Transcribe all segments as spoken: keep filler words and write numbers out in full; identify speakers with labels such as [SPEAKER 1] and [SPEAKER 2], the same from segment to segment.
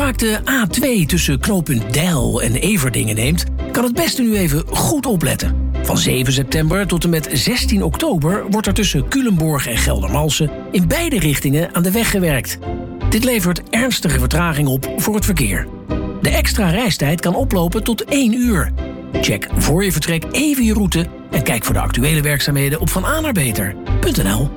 [SPEAKER 1] vaak de A twee tussen knooppunt Deil en Everdingen neemt, kan het beste nu even goed opletten. Van zeven september tot en met zestien oktober wordt er tussen Culemborg en Geldermalsen in beide richtingen aan de weg gewerkt. Dit levert ernstige vertraging op voor het verkeer. De extra reistijd kan oplopen tot één uur. Check voor je vertrek even je route en kijk voor de actuele werkzaamheden op van a naar beter punt n l.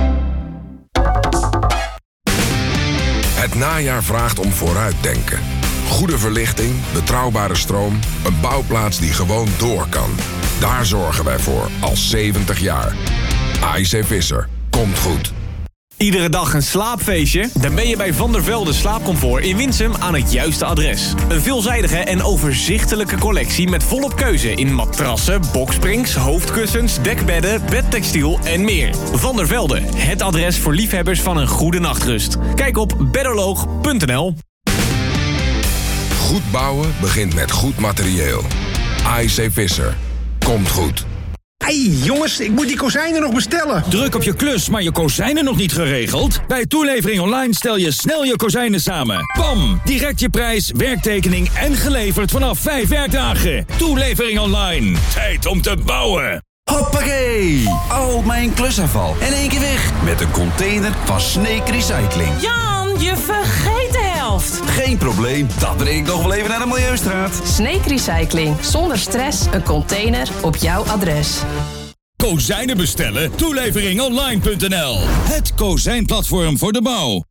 [SPEAKER 2] Het najaar vraagt om vooruitdenken. Goede verlichting, betrouwbare stroom, een bouwplaats die gewoon door kan. Daar zorgen wij voor al zeventig jaar. A I C Visser. Komt goed.
[SPEAKER 3] Iedere dag een slaapfeestje? Dan ben je bij Van der Velde Slaapcomfort in Winsum aan het juiste adres. Een veelzijdige en overzichtelijke collectie met volop keuze in matrassen, boksprings, hoofdkussens, dekbedden, bedtextiel en meer. Van der Velde, het adres voor liefhebbers van een goede nachtrust. Kijk op bedderloog punt n l.
[SPEAKER 2] Goed bouwen begint met goed materieel. A I C Visser. Komt goed.
[SPEAKER 4] Hey jongens, ik moet die kozijnen nog bestellen.
[SPEAKER 5] Druk op je klus, maar je kozijnen nog niet geregeld? Bij Toelevering Online stel je snel je kozijnen samen. Bam! Direct je prijs, werktekening en geleverd vanaf vijf werkdagen. Toelevering Online. Tijd om te bouwen.
[SPEAKER 6] Hoppakee! Al mijn klusafval in één keer weg. Met een container van Sneek Recycling.
[SPEAKER 7] Jan, je vergeet de helft.
[SPEAKER 6] Geen probleem, dat breng ik nog wel even naar de Milieustraat.
[SPEAKER 7] Sneek Recycling. Zonder stress, een container op jouw adres.
[SPEAKER 5] Kozijnen bestellen? Toelevering online punt n l. Het kozijnplatform voor de bouw.